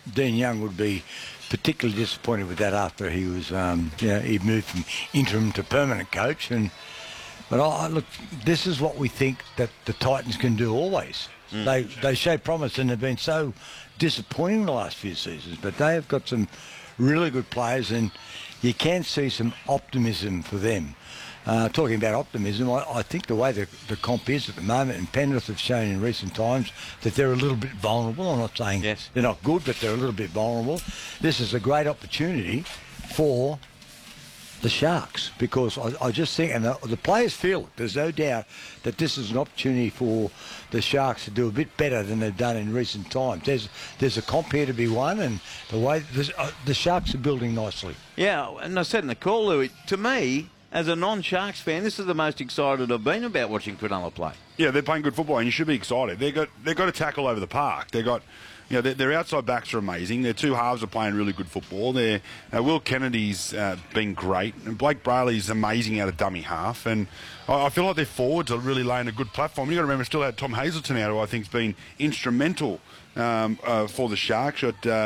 Dean Young would be particularly disappointed with that after he was, he moved from interim to permanent coach. But look, this is what we think that the Titans can do always. They show promise and have been so disappointing the last few seasons, but they have got some really good players and you can see some optimism for them. Talking about optimism, I think the way the comp is at the moment, and Penrith have shown in recent times that they're a little bit vulnerable. I'm not saying they're not good, but they're a little bit vulnerable. This is a great opportunity for the Sharks, because I just think, and the players feel it, there's no doubt that this is an opportunity for the Sharks to do a bit better than they've done in recent times. There's a comp here to be won, and the way the Sharks are building nicely. Yeah, and I said in the call, Louis, to me, as a non-Sharks fan, this is the most excited I've been about watching Cronulla play. Yeah, they're playing good football, and you should be excited. They've got a tackle over the park. They've got... their outside backs are amazing. Their two halves are playing really good football. Will Kennedy's been great. And Blake Brayley's amazing out of dummy half. And I feel like their forwards are really laying a good platform. You've got to remember, still had Tom Hazelton out, who I think has been instrumental for the Sharks.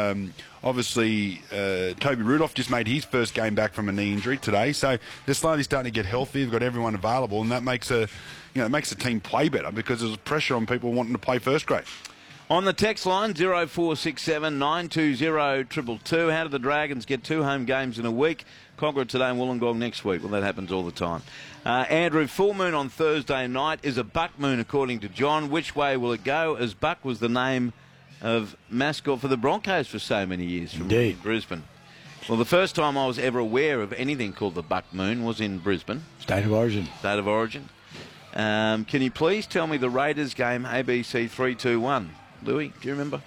Obviously, Toby Rudolph just made his first game back from a knee injury today. So they're slowly starting to get healthy. They've got everyone available. And that makes it makes the team play better, because there's pressure on people wanting to play first grade. On the text line, 0467 920 222. How do the Dragons get 2 home games in a week? Cogra today and Wollongong next week. Well, that happens all the time. Andrew, full moon on Thursday night is a buck moon, according to John. Which way will it go, as Buck was the name of mascot for the Broncos for so many years from Brisbane? Well, the first time I was ever aware of anything called the buck moon was in Brisbane. State of origin. State of origin. Can you please tell me the Raiders game, ABC 3-2-1? Louis, do you remember?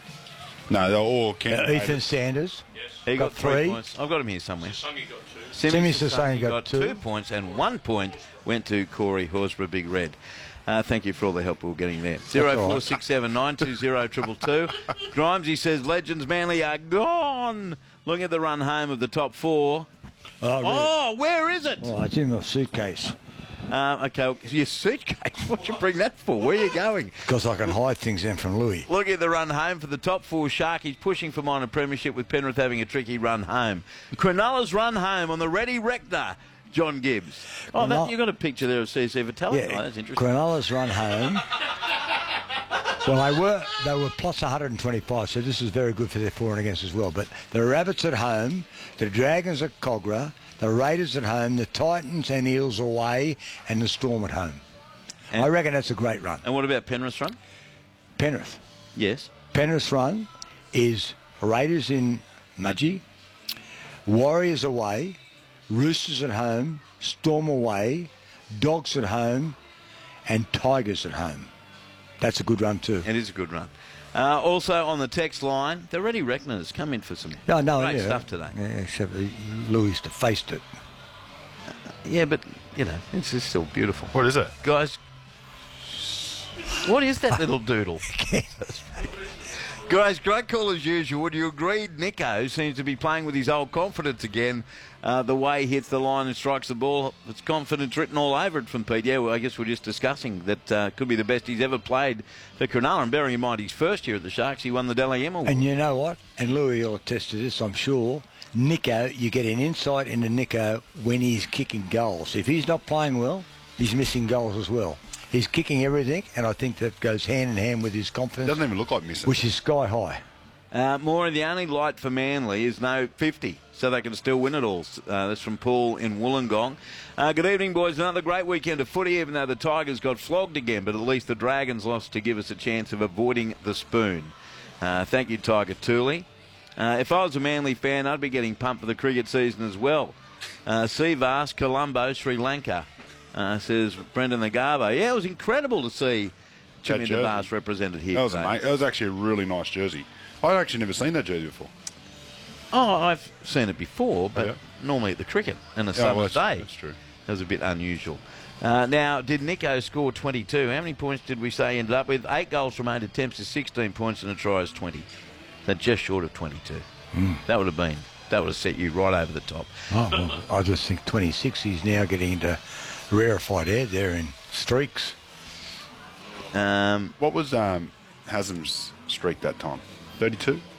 No, they're all Ethan Sanders. Yes. He got 3 points. I've got him here somewhere. Simi Sassangi got got 2. 2 points, and 1 point went to Corey Horsburgh, Big Red. Thank you for all the help we were getting there. 0467 920 222. Grimesy says Legends Manly are gone. Looking at the run home of the top 4. Oh, really? Oh, where is it? Oh, it's in my suitcase. Okay, your suitcase. What you bring that for? Where are you going? Because I can hide things in from Louis. Look at the run home for the top 4 Sharkies, pushing for minor premiership, with Penrith having a tricky run home. Cronulla's run home on the Ready Rector, John Gibbs. Oh, you've got a picture there of CC Vitelli. Yeah, that's interesting. Cronulla's run home. Well, they were plus 125, so this is very good for their for and against as well. But the Rabbits at home, the Dragons at Cogra, the Raiders at home, the Titans and Eels away, and the Storm at home. I reckon that's a great run. And what about Penrith's run? Penrith. Yes. Penrith's run is Raiders in Mudgee, Warriors away, Roosters at home, Storm away, Dogs at home, and Tigers at home. That's a good run too. It is a good run. Also on the text line, the Ready Reckoners come in for some great stuff today. Yeah, except Louis defaced it. Yeah, but, it's just still beautiful. What is it? Guys, what is that little doodle? Guys, great call as usual. Would you agree Nico seems to be playing with his old confidence again? The way he hits the line and strikes the ball, it's confidence written all over it from Pete. Yeah, well, I guess we're just discussing that could be the best he's ever played for Cronulla. And bearing in mind his first year at the Sharks, he won the Dally M Award. And you know what? And Louis will attest to this, I'm sure. Nico, you get an insight into Nico when he's kicking goals. If he's not playing well, he's missing goals as well. He's kicking everything, and I think that goes hand in hand with his confidence. Doesn't even look like missing. Which is sky high. More, the only light for Manly is no 50, so they can still win it all. That's from Paul in Wollongong. Good evening, boys. Another great weekend of footy, even though the Tigers got flogged again, but at least the Dragons lost to give us a chance of avoiding the spoon. Thank you, Tiger Tooley. If I was a Manly fan, I'd be getting pumped for the cricket season as well. Sivas, Colombo, Sri Lanka, says Brendan Nagabo. Yeah, it was incredible to see Jimmy Devas represented here. That was actually a really nice jersey. I'd actually never seen that jersey before. Oh, I've seen it before, but normally at the cricket and a summer's day. That's true. That was a bit unusual. Now, did Nico score 22? How many points did we say he ended up with? 8 goals from 8 attempts is 16 points and a try is 20. So just short of 22. That would have set you right over the top. Oh, well, I just think 26, he's now getting into rarefied air there in streaks. What was Haslam's streak that time? 32?